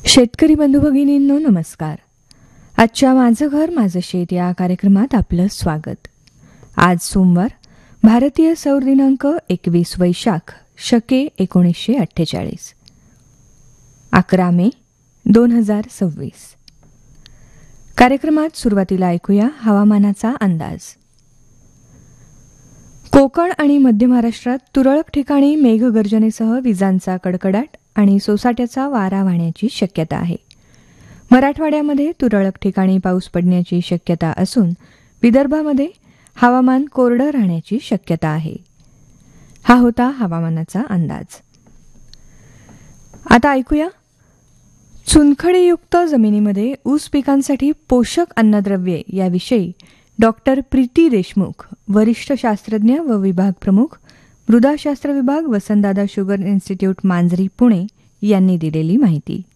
शेतकरी बंधू भगिनींनो नमस्कार. आजच्या माझं घर माझं शेत या कार्यक्रमात आपलं स्वागत. आज सोमवार, भारतीय सौर दिनांक 21 वैशाख शके 1948, 11 मे 2026. कार्यक्रमात सुरुवातीला ऐकूया हवामानाचा अंदाज. कोकण आणि मध्य महाराष्ट्रात तुरळक ठिकाणी मेघगर्जनेसह विजांचा कडकडाट आणि सोसाट्याचा वारा वाहण्याची शक्यता आहे. मराठवाड्यामध्ये तुरळक ठिकाणी पाऊस पडण्याची शक्यता असून विदर्भामध्ये हवामान कोरडं राहण्याची शक्यता आहे. हा होता हवामानाचा अंदाज. आता ऐकूया चुनखडीयुक्त जमिनीमध्ये ऊस पिकांसाठी पोषक अन्नद्रव्ये याविषयी डॉक्टर प्रीती देशमुख, वरिष्ठ शास्त्रज्ञ व विभाग प्रमुख, मृदाशास्त्र विभाग, वसंतदादा शुगर इन्स्टिट्यूट, मांजरी, पुणे यांनी दिलेली माहिती.